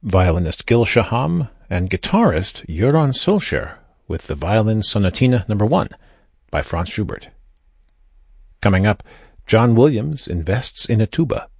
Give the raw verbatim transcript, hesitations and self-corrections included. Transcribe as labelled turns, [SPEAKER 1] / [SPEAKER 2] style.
[SPEAKER 1] violinist Gil Shaham, and guitarist Göran Solskjaer with the Violin Sonatina Number one by Franz Schubert. Coming up, John Williams invests in a tuba.